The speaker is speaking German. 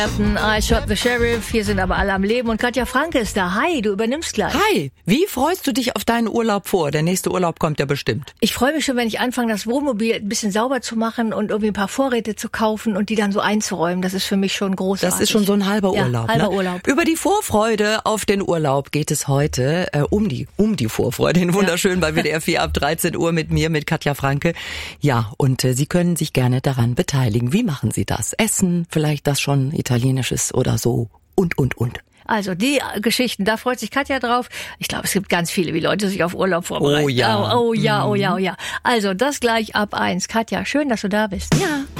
I Shot the Sheriff, hier sind aber alle am Leben und Katja Franke ist da. Hi, du übernimmst gleich. Hi, wie freust du dich auf deinen Urlaub vor? Der nächste Urlaub kommt ja bestimmt. Ich freue mich schon, wenn ich anfange, das Wohnmobil ein bisschen sauber zu machen und irgendwie ein paar Vorräte zu kaufen und die dann so einzuräumen. Das ist für mich schon großartig. Das ist schon so ein halber Urlaub. Halber Urlaub. Über die Vorfreude auf den Urlaub geht es heute, um die Vorfreude, in wunderschön bei WDR 4 ab 13 Uhr mit mir, mit Katja Franke. Ja, und Sie können sich gerne daran beteiligen. Wie machen Sie das? Essen, vielleicht das schon Italienisches oder so und. Also die Geschichten, da freut sich Katja drauf. Ich glaube, es gibt ganz viele, wie Leute sich auf Urlaub vorbereiten. Oh ja. Oh ja. Also das gleich ab 1. Katja, schön, dass du da bist. Ja.